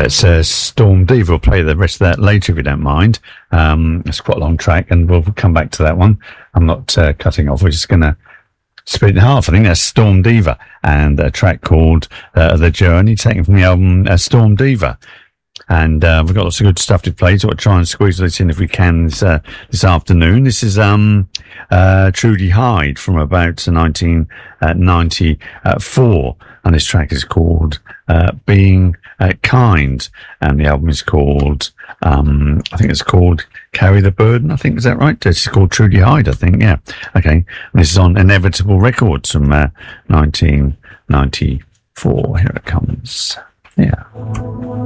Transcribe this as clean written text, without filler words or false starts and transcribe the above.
That's Storm Diva. We'll play the rest of that later if you don't mind. It's quite a long track, and we'll come back to that one. I'm not cutting off. We're just going to split it in half. I think that's Storm Diva, and a track called The Journey, taken from the album Storm Diva. And we've got lots of good stuff to play, so we'll try and squeeze this in if we can this afternoon. This is Trudy Hyde from about 1994, and this track is called Being Kind, and the album is called, I think it's called Carry the Burden, I think, is that right? It's called Trudy Hyde, I think, yeah. Okay, and this is on Inevitable Records from 1994. Here it comes. Yeah.